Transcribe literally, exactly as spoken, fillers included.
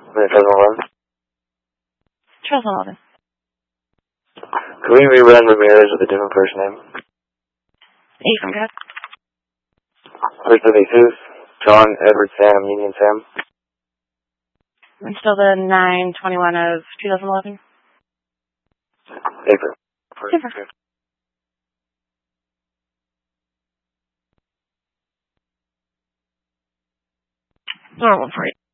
twenty eleven? twenty eleven. Can we rerun Ramirez with a different first name? Ethan, good. First of Jesus, John, Edward, Sam, Union, Sam. And still the nine twenty-one of twenty eleven? Paper. Paper. Door one for you.